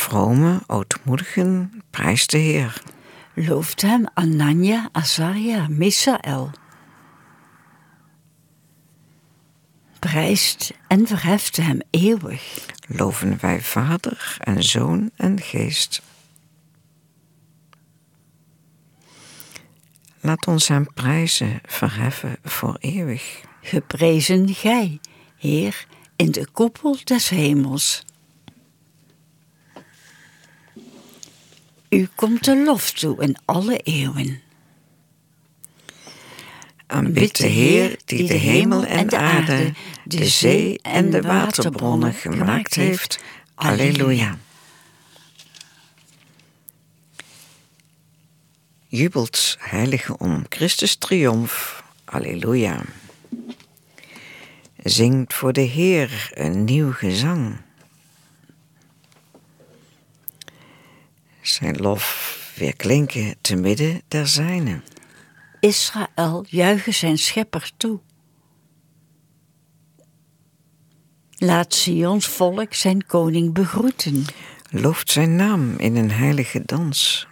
vrome, ootmoedigen, prijst de Heer. Looft hem Anania, Azaria, Misaël. Prijst en verheft hem eeuwig. Loven wij Vader en Zoon en Geest. Laat ons hem prijzen, verheffen voor eeuwig. Geprezen gij, Heer, in de koepel des hemels. U komt de lof toe in alle eeuwen. Aanbid de Heer die de hemel en de aarde, de zee en de waterbronnen gemaakt heeft. Alleluia. Jubelt, heilige, om Christus triomf. Alleluia. Zingt voor de Heer een nieuw gezang. Zijn lof weerklinken te midden der zijnen. Israël juiche zijn schepper toe. Laat Sions volk zijn koning begroeten. Looft zijn naam in een heilige dans.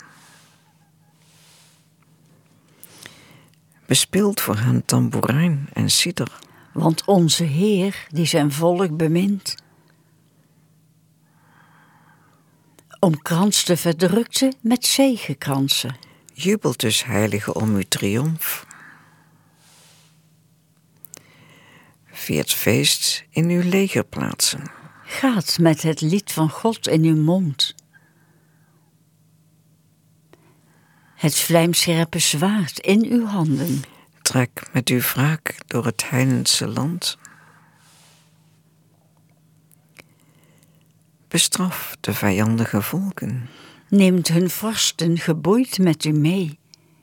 Bespeelt voor hen tamboerijn en citer. Want onze Heer, die zijn volk bemint, omkranst de verdrukte met zegekransen. Jubelt dus, heilige, om uw triomf. Viert feest in uw legerplaatsen. Gaat met het lied van God in uw mond. Het vlijmscherpe zwaard in uw handen. Trek met uw wraak door het heidense land. Bestraf de vijandige volken. Neemt hun vorsten geboeid met u mee.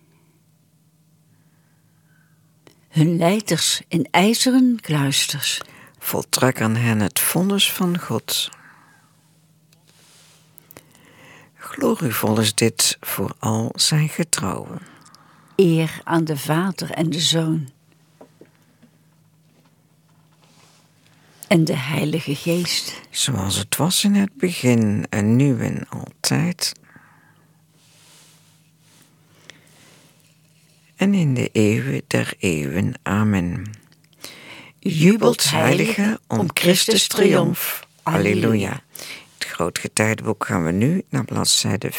Hun leiders in ijzeren kluisters. Voltrek aan hen het vonnis van God. Glorievol is dit voor al zijn getrouwen. Eer aan de Vader en de Zoon. En de Heilige Geest. Zoals het was in het begin en nu en altijd. En in de eeuwen der eeuwen. Amen. Jubelt, heilige, om Christus triomf. Alleluia. Het Grootgetijdenboek gaan we nu naar bladzijde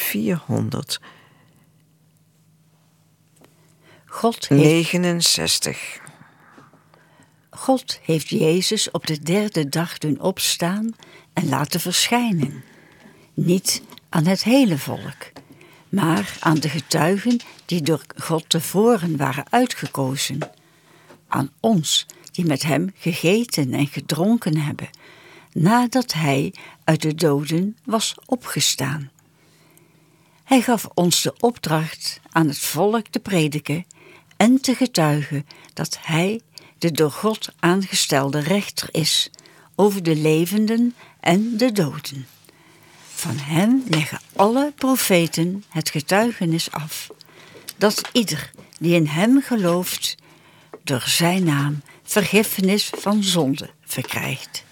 469. God heeft Jezus op de derde dag doen opstaan en laten verschijnen. Niet aan het hele volk, maar aan de getuigen die door God tevoren waren uitgekozen. Aan ons die met hem gegeten en gedronken hebben, nadat hij uit de doden was opgestaan. Hij gaf ons de opdracht aan het volk te prediken en te getuigen dat hij de door God aangestelde rechter is over de levenden en de doden. Van hem leggen alle profeten het getuigenis af, dat ieder die in hem gelooft, door zijn naam vergiffenis van zonde verkrijgt.